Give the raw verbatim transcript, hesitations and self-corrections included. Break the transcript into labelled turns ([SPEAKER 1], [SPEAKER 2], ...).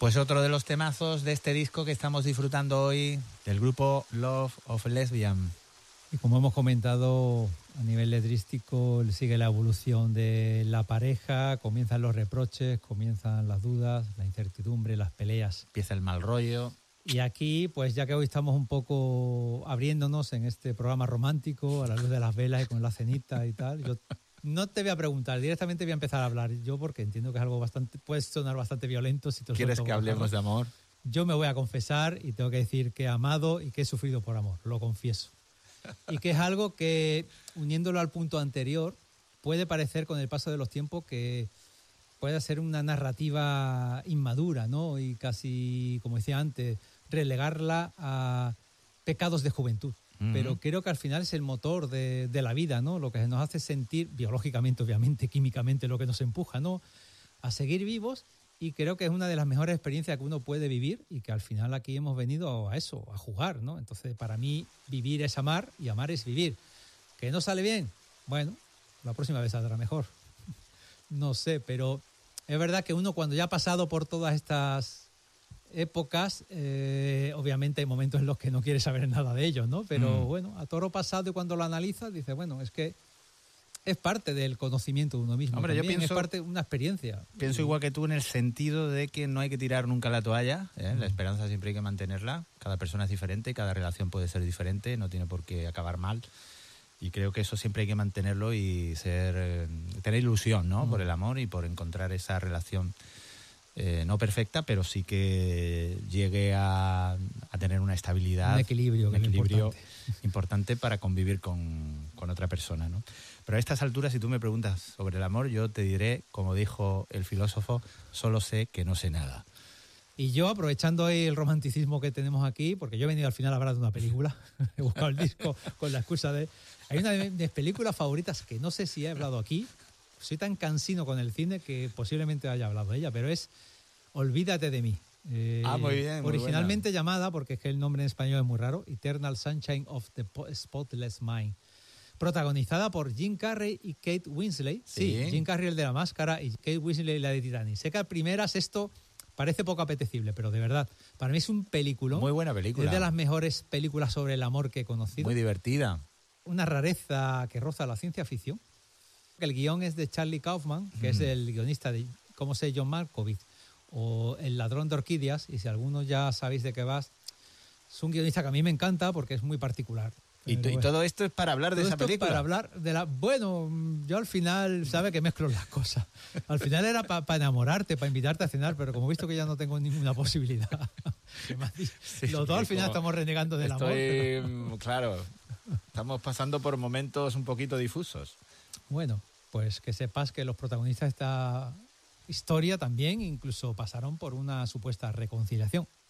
[SPEAKER 1] Pues otro de los temazos de este disco que estamos disfrutando hoy, del grupo Love of Lesbian.
[SPEAKER 2] Y como hemos comentado, a nivel letrístico sigue la evolución de la pareja, comienzan los reproches, comienzan las dudas, la incertidumbre, las peleas.
[SPEAKER 1] Empieza el mal rollo.
[SPEAKER 2] Y aquí, pues ya que hoy estamos un poco abriéndonos en este programa romántico, a la luz de las velas y con la cenita y tal, yo no te voy a preguntar, directamente voy a empezar a hablar yo porque entiendo que es algo bastante, puede sonar bastante violento. Si te
[SPEAKER 1] ¿Quieres que hablemos de amor?
[SPEAKER 2] Yo me voy a confesar y tengo que decir que he amado y que he sufrido por amor, lo confieso. Y que es algo que, uniéndolo al punto anterior, puede parecer con el paso de los tiempos que puede ser una narrativa inmadura, ¿no? Y casi, como decía antes, relegarla a pecados de juventud. Uh-huh. Pero creo que al final es el motor de, de la vida, ¿no? Lo que nos hace sentir, biológicamente, obviamente, químicamente, lo que nos empuja, ¿no? A seguir vivos. Y creo que es una de las mejores experiencias que uno puede vivir y que al final aquí hemos venido a eso, a jugar, ¿no? Entonces, para mí, vivir es amar y amar es vivir. ¿Que no sale bien? Bueno, la próxima vez saldrá mejor. No sé, pero es verdad que uno cuando ya ha pasado por todas estas épocas, eh, obviamente hay momentos en los que no quiere saber nada de ellos, ¿no? Pero mm. bueno, a toro pasado y cuando lo analizas, dices, bueno, es que es parte del conocimiento de uno mismo.
[SPEAKER 1] Hombre,
[SPEAKER 2] también,
[SPEAKER 1] yo pienso,
[SPEAKER 2] es parte de una experiencia.
[SPEAKER 1] Pienso igual que tú en el sentido de que no hay que tirar nunca la toalla, ¿eh?
[SPEAKER 2] Mm.
[SPEAKER 1] La esperanza siempre hay que mantenerla. Cada persona es diferente, cada relación puede ser diferente, no tiene por qué acabar mal. Y creo que eso siempre hay que mantenerlo y ser eh, tener ilusión, ¿no? Mm. Por el amor y por encontrar esa relación eh, no perfecta, pero sí que llegue a, a tener una estabilidad,
[SPEAKER 2] un equilibrio,
[SPEAKER 1] un equilibrio
[SPEAKER 2] importante.
[SPEAKER 1] importante para convivir con, con otra persona, ¿no? Pero a estas alturas, si tú me preguntas sobre el amor, yo te diré, como dijo el filósofo, solo sé que no sé nada.
[SPEAKER 2] Y yo, aprovechando ahí el romanticismo que tenemos aquí, porque yo he venido al final a hablar de una película, he buscado el disco con la excusa de... Hay una de mis películas favoritas que no sé si he hablado aquí, soy tan cansino con el cine que posiblemente haya hablado de ella, pero es Olvídate de mí.
[SPEAKER 1] Eh, ah, muy bien. Muy
[SPEAKER 2] originalmente
[SPEAKER 1] buena.
[SPEAKER 2] Llamada, porque es que el nombre en español es muy raro, Eternal Sunshine of the Spotless Mind. Protagonizada por Jim Carrey y Kate Winslet. Sí, sí, Jim Carrey el de la máscara y Kate Winslet la de Titanic. Sé que a primeras esto parece poco apetecible, pero de verdad, para mí es un película.
[SPEAKER 1] Muy buena película.
[SPEAKER 2] Es de las mejores películas sobre el amor que he conocido.
[SPEAKER 1] Muy divertida.
[SPEAKER 2] Una rareza que roza la ciencia ficción. El guión es de Charlie Kaufman, que mm. es el guionista de Cómo sé John Malkovich o El ladrón de orquídeas, y si algunos ya sabéis de qué vas, es un guionista que a mí me encanta porque es muy particular.
[SPEAKER 1] Y, t- y todo esto es para hablar de
[SPEAKER 2] todo
[SPEAKER 1] esa
[SPEAKER 2] esto
[SPEAKER 1] película.
[SPEAKER 2] Para hablar de la. Bueno, yo al final, sabe que mezclo las cosas. Al final era para pa enamorarte, para invitarte a cenar, pero como he visto que ya no tengo ninguna posibilidad. Sí, los dos al final estamos renegando del
[SPEAKER 1] estoy,
[SPEAKER 2] amor. Pero...
[SPEAKER 1] Claro, estamos pasando por momentos un poquito difusos.
[SPEAKER 2] Bueno, pues que sepas que los protagonistas de esta historia también incluso pasaron por una supuesta reconciliación.